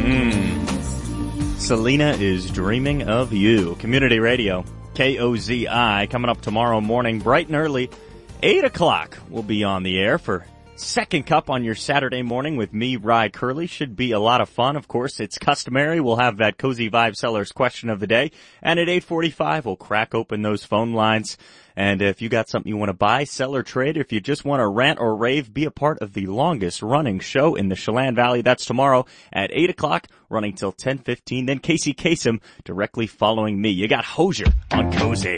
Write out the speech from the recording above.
Selena is dreaming of you. Community Radio, KOZI, coming up tomorrow morning, bright and early, 8 o'clock. We'll be on the air for Second Cup on your Saturday morning with me, Rye Curley. Should be a lot of fun. Of course, it's customary. We'll have that Cozy Vibe Sellers question of the day. And at 8:45, we'll crack open those phone lines. And if you got something you want to buy, sell, or trade, if you just want to rant or rave, be a part of the longest running show in the Chelan Valley. That's tomorrow at 8 o'clock, running till 10:15. Then Casey Kasem directly following me. You got Hozier on Cozy.